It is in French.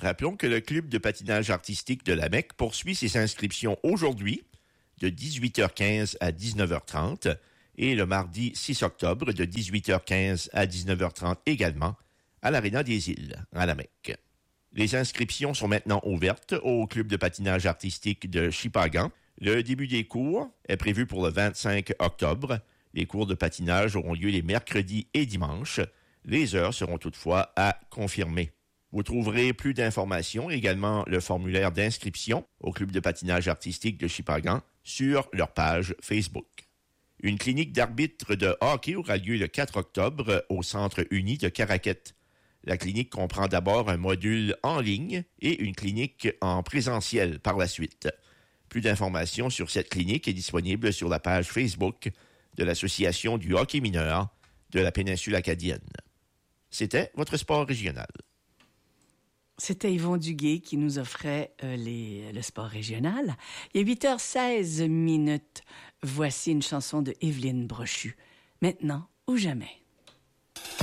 Rappelons que le club de patinage artistique de la Mecque poursuit ses inscriptions aujourd'hui de 18h15 à 19h30 et le mardi 6 octobre de 18h15 à 19h30 également à l'Aréna des Îles, à la Mecque. Les inscriptions sont maintenant ouvertes au club de patinage artistique de Shippagan. Le début des cours est prévu pour le 25 octobre. Les cours de patinage auront lieu les mercredis et dimanches. Les heures seront toutefois à confirmer. Vous trouverez plus d'informations, également le formulaire d'inscription au club de patinage artistique de Shippagan sur leur page Facebook. Une clinique d'arbitre de hockey aura lieu le 4 octobre au Centre uni de Caraquet. La clinique comprend d'abord un module en ligne et une clinique en présentiel par la suite. Plus d'informations sur cette clinique est disponible sur la page Facebook de l'Association du hockey mineur de la péninsule acadienne. C'était votre sport régional. C'était Yvon Duguay qui nous offrait le sport régional. Il est 8h16. Voici une chanson de Évelyne Brochu. Maintenant ou jamais.